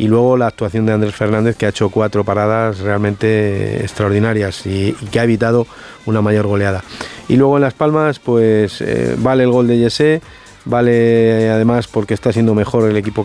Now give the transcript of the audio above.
y luego la actuación de Andrés Fernández, que ha hecho 4 paradas realmente extraordinarias y que ha evitado una mayor goleada. Y luego en Las Palmas pues vale el gol de Yesé, vale además porque está siendo mejor el equipo